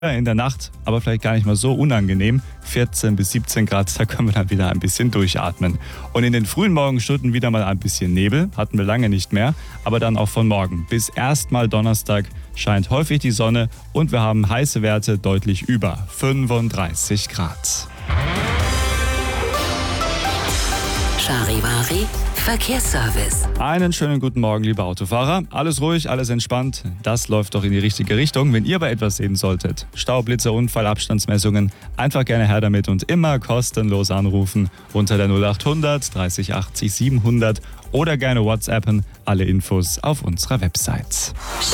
In der Nacht, aber vielleicht gar nicht mal so unangenehm. 14 bis 17 Grad, da können wir dann wieder ein bisschen durchatmen. Und in den frühen Morgenstunden wieder mal ein bisschen Nebel, hatten wir lange nicht mehr. Aber dann auch von morgen bis erstmal Donnerstag scheint häufig die Sonne und wir haben heiße Werte deutlich über 35 Grad. Charivari Verkehrsservice. Einen schönen guten Morgen, liebe Autofahrer. Alles ruhig, alles entspannt. Das läuft doch in die richtige Richtung. Wenn ihr aber etwas sehen solltet, Stau, Blitzer, Unfall, Abstandsmessungen, einfach gerne her damit und immer kostenlos anrufen unter der 0800 30 80 700 oder gerne WhatsAppen. Alle Infos auf unserer Website.